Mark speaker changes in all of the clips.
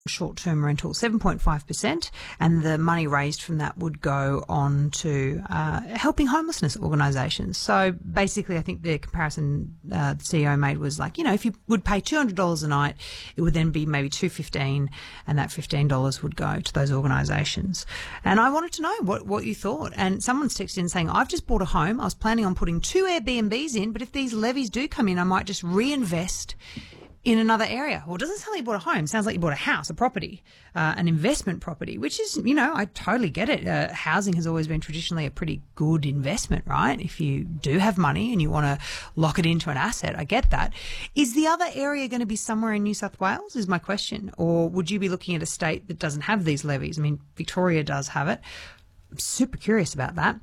Speaker 1: short-term rental, 7.5%, and the money raised from that would go on to helping homelessness organisations. So basically, I think the comparison the CEO made was like, if you would pay $200 a night, it would then be maybe $215, and that $15 would go to those organisations. And I wanted to know what you thought. And someone's texted in saying, I've just bought a home. I was planning on putting 2 Airbnbs in, but if these levies do come in, I might just reinvest in another area. Well, it doesn't sound like you bought a home. It sounds like you bought a house, a property, an investment property, which is, I totally get it. Housing has always been traditionally a pretty good investment, right? If you do have money and you want to lock it into an asset, I get that. Is the other area going to be somewhere in New South Wales is my question? Or would you be looking at a state that doesn't have these levies? I mean, Victoria does have it. I'm super curious about that.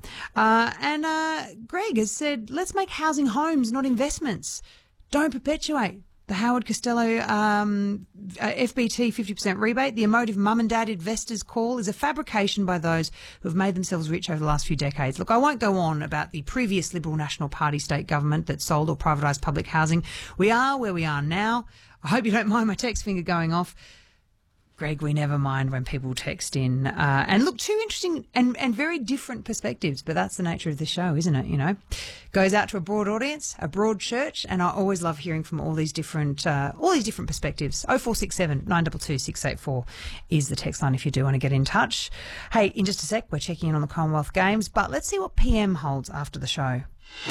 Speaker 1: And Greg has said, let's make housing homes, not investments. Don't perpetuate. The Howard Costello FBT 50% rebate, the emotive mum and dad investors call, is a fabrication by those who have made themselves rich over the last few decades. Look, I won't go on about the previous Liberal National Party state government that sold or privatised public housing. We are where we are now. I hope you don't mind my text finger going off. Greg, we never mind when people text in. And look, two interesting and very different perspectives, but that's the nature of the show, isn't it? Goes out to a broad audience, a broad church, and I always love hearing from all these different perspectives. 0467 922 684 is the text line if you do want to get in touch. Hey, in just a sec, we're checking in on the Commonwealth Games, but let's see what PM holds after the show.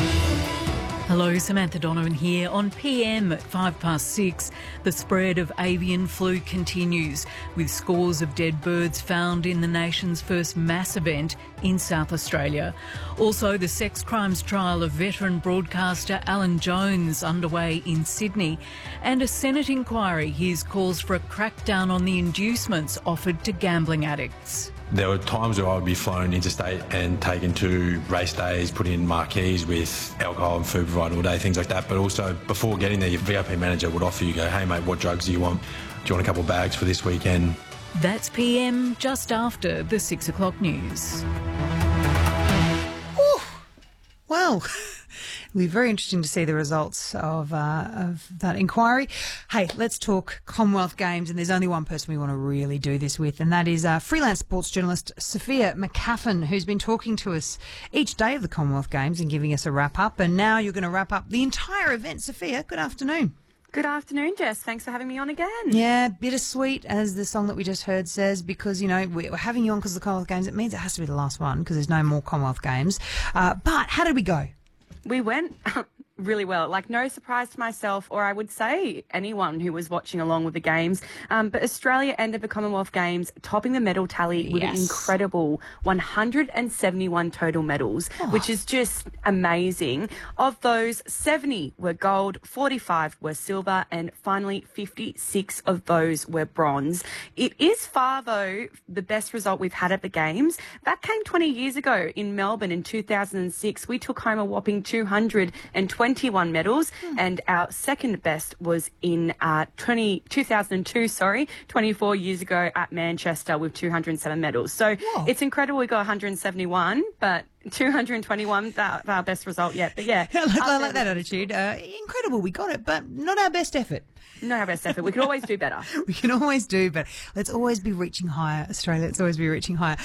Speaker 2: Hello, Samantha Donovan here. On PM at 6:05, the spread of avian flu continues, with scores of dead birds found in the nation's first mass event in South Australia. Also, the sex crimes trial of veteran broadcaster Alan Jones underway in Sydney. And a Senate inquiry hears calls for a crackdown on the inducements offered to gambling addicts.
Speaker 3: There were times where I would be flown interstate and taken to race days, put in marquees with alcohol and food provided all day, things like that. But also, before getting there, your VIP manager would offer you, hey mate, what drugs do you want? Do you want a couple of bags for this weekend?
Speaker 2: That's PM just after the 6 o'clock news.
Speaker 1: Ooh, well, it'll be very interesting to see the results of that inquiry. Hey, let's talk Commonwealth Games, and there's only one person we want to really do this with, and that is freelance sports journalist Sophia McAffen, who's been talking to us each day of the Commonwealth Games and giving us a wrap-up, and now you're going to wrap up the entire event. Sophia, good afternoon.
Speaker 4: Good afternoon, Jess. Thanks for having me on again.
Speaker 1: Yeah, bittersweet, as the song that we just heard says, because, we're having you on because of the Commonwealth Games. It means it has to be the last one because there's no more Commonwealth Games. But how did we go?
Speaker 4: We went really well. No surprise to myself, or I would say anyone who was watching along with the games. But Australia ended the Commonwealth Games topping the medal tally with an incredible 171 total medals, which is just amazing. Of those, 70 were gold, 45 were silver, and finally 56 of those were bronze. It is far, though, the best result we've had at the Games. That came 20 years ago in Melbourne in 2006. We took home a whopping 221 medals, and our second best was in 2002, 24 years ago at Manchester with 207 medals. So It's incredible we got 171, but 221, our best result yet. But yeah.
Speaker 1: I like that attitude. Incredible, we got it, but not our best effort.
Speaker 4: Not our best effort. We can always do better.
Speaker 1: We can always do better. Let's always be reaching higher, Australia. Let's always be reaching higher.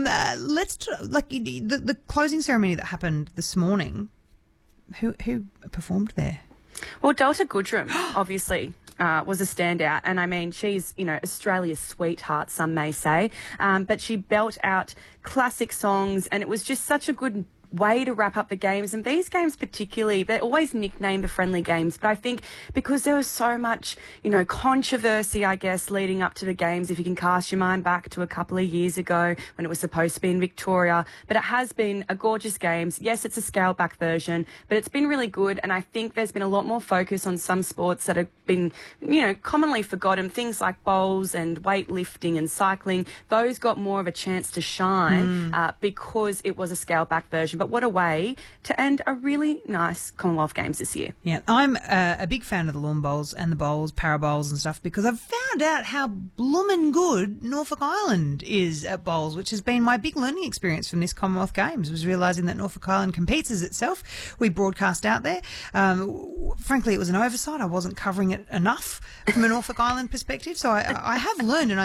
Speaker 1: The closing ceremony that happened this morning. Who performed there?
Speaker 4: Well, Delta Goodrem, obviously, was a standout. And I mean, she's, Australia's sweetheart, some may say. But she built out classic songs, and it was just such a good way to wrap up the games. And these games particularly, they're always nicknamed the friendly games. But I think because there was so much, controversy, I guess, leading up to the games, if you can cast your mind back to a couple of years ago when it was supposed to be in Victoria. But it has been a gorgeous games. Yes, it's a scaled back version, but it's been really good. And I think there's been a lot more focus on some sports that have been, commonly forgotten. Things like bowls and weightlifting and cycling. Those got more of a chance to shine because it was a scaled back version. but what a way to end a really nice Commonwealth Games this year.
Speaker 1: Yeah, I'm a big fan of the lawn bowls and the bowls, para bowls and stuff, because I've found out how bloomin' good Norfolk Island is at bowls, which has been my big learning experience from this Commonwealth Games, was realising that Norfolk Island competes as itself. We broadcast out there. Frankly, it was an oversight. I wasn't covering it enough from a Norfolk Island perspective, so I have learned, and